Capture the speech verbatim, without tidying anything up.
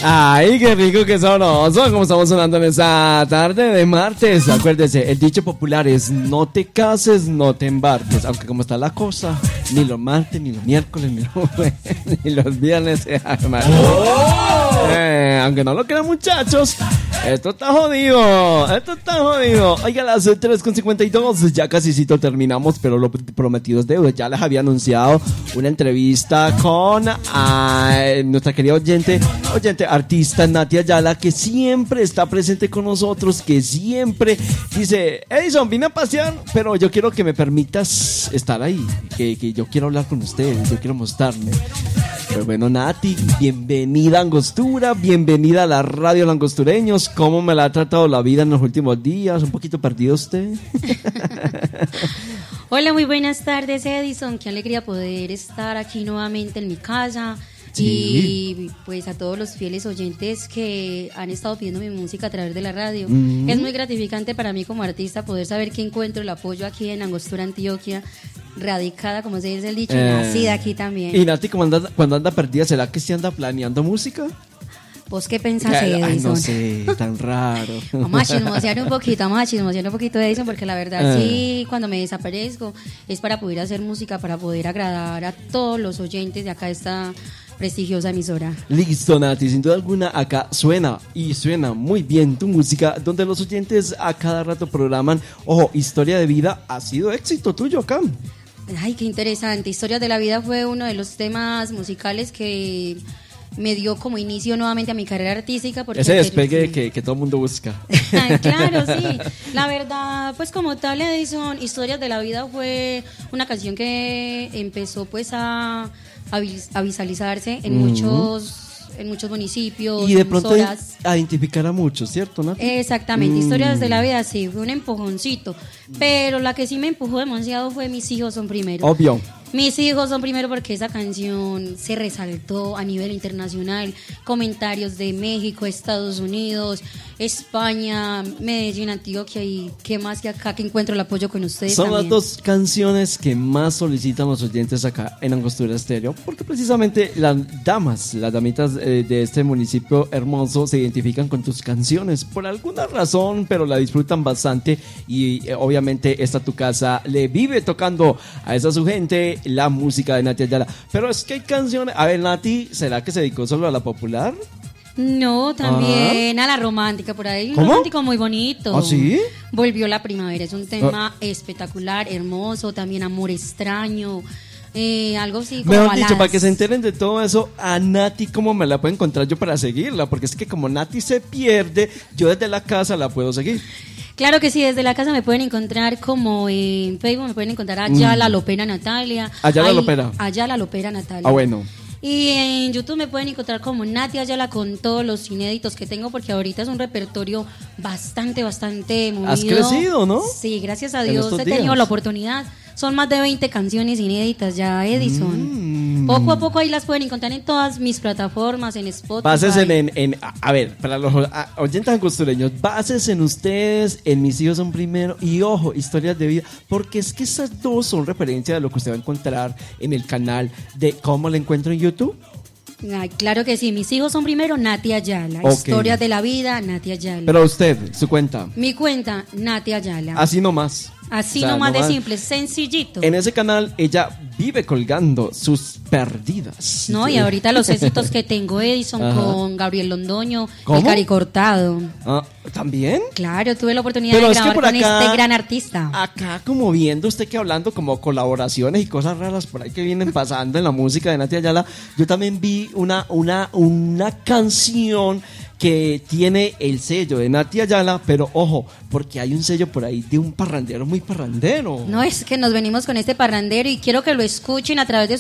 Ay, qué rico, qué sabroso. Como estamos sonando en esta tarde de martes. Acuérdese, el dicho popular es: no te cases, no te embarques. Aunque como está la cosa, ni los martes, ni los miércoles, ni los, ni los viernes se arman. Oh. Eh, aunque no lo crean, muchachos, esto está jodido. Esto está jodido. Oiga, las tres con cincuenta y dos, ya casi terminamos, pero lo prometido es deuda. Ya les había anunciado una entrevista con uh, nuestra querida oyente, oyente artista Nati Ayala, que siempre está presente con nosotros, que siempre dice: Edison, vine a pasear, pero yo quiero que me permitas estar ahí, que, que yo quiero hablar con ustedes, yo quiero mostrarme. Pero bueno, Nati, bienvenida a Angostura, bienvenida a la radio Langostureños. ¿Cómo me la ha tratado la vida en los últimos días? ¿Un poquito perdido usted? Hola, muy buenas tardes, Edison. Qué alegría poder estar aquí nuevamente en mi casa. Sí. Y pues a todos los fieles oyentes que han estado pidiendo mi música a través de la radio. Mm. Es muy gratificante para mí como artista poder saber que encuentro el apoyo aquí en Angostura, Antioquia, radicada, como se dice el dicho, eh. nacida aquí también. Y Nati, cuando anda, cuando anda perdida, ¿será que se anda planeando música? ¿Vos qué pensás, Edison? Ay, no sé, tan raro. Vamos a chismosear un poquito, vamos a chismosear un poquito de Edison, porque la verdad eh. sí, cuando me desaparezco es para poder hacer música, para poder agradar a todos los oyentes de acá de esta prestigiosa emisora. Listo, Nati, sin duda alguna acá suena y suena muy bien tu música, donde los oyentes a cada rato programan. Ojo, Historia de Vida ha sido éxito tuyo acá. Ay, qué interesante. Historia de la Vida fue uno de los temas musicales que me dio como inicio nuevamente a mi carrera artística. Porque ese despegue que, que, que todo el mundo busca. Claro, sí. La verdad, pues como tal, Edison, Historias de la Vida fue una canción que empezó pues a, a, vis, a visualizarse en mm. muchos... en muchos municipios y de pronto horas. A identificar a muchos, ¿cierto, Nati? Exactamente, mm. Historias de la Vida, sí, fue un empujoncito, pero la que sí me empujó demasiado fue Mis hijos son primero. Obvio. Mis hijos son primero, porque esa canción se resaltó a nivel internacional. Comentarios de México, Estados Unidos, España, Medellín, Antioquia, y qué más que acá que encuentro el apoyo con ustedes. Son también. Las dos canciones que más solicitan los oyentes acá en Angostura Estéreo, porque precisamente las damas, las damitas eh, de este municipio hermoso se identifican con tus canciones por alguna razón, pero la disfrutan bastante. Y eh, obviamente esta tu casa le vive tocando a esa su gente la música de Nati Ayala. Pero es que hay canciones. A ver, Nati, ¿será que se dedicó solo a la popular? No, también ah. a la romántica. Por ahí un ¿Cómo? romántico muy bonito. ¿Ah, sí? Volvió la primavera. Es un tema ah. espectacular, hermoso. También Amor extraño. Eh, algo así como mejor baladas. Dicho, para que se enteren de todo eso, a Nati, ¿cómo me la puedo encontrar yo para seguirla? Porque es que como Nati se pierde, yo desde la casa la puedo seguir. Claro que sí, desde la casa me pueden encontrar como en Facebook, me pueden encontrar Ayala mm. Lopera Natalia. Ayala Lopera. Ayala Lopera Natalia. Ah, bueno. Y en YouTube me pueden encontrar como Nati Ayala, con todos los inéditos que tengo, porque ahorita es un repertorio bastante, bastante movido. ¿Has crecido, no? Sí, gracias a Dios he tenido la oportunidad. Son más de veinte canciones inéditas ya, Edison. Mm. Poco a poco ahí las pueden encontrar en todas mis plataformas, en Spotify. Bases en, en, en a ver, para los a, oyentes angostureños, bases en ustedes, en Mis hijos son primero, y ojo, Historias de Vida, porque es que esas dos son referencia de lo que usted va a encontrar en el canal de ¿Cómo la encuentro en YouTube? Ay, claro que sí, Mis hijos son primero, Nati Ayala. Okay. Historias de la Vida, Nati Ayala. Pero usted, su cuenta. Mi cuenta, Nati Ayala. Así nomás. Así o sea, nomás nomás de simple, sencillito. En ese canal ella vive colgando sus perdidas. No, y ahorita los éxitos que tengo, Edison, ajá, con Gabriel Londoño, el Cari Cortado. Ah, ¿también? Claro, tuve la oportunidad Pero de es grabar que con acá, este gran artista. Acá como viendo usted que hablando como colaboraciones y cosas raras por ahí que vienen pasando en la música de Nati Ayala, yo también vi una, una, una canción que tiene el sello de Nati Ayala, pero ojo, porque hay un sello por ahí de un parrandero muy parrandero. No, es que nos venimos con este parrandero y quiero que lo escuchen a través de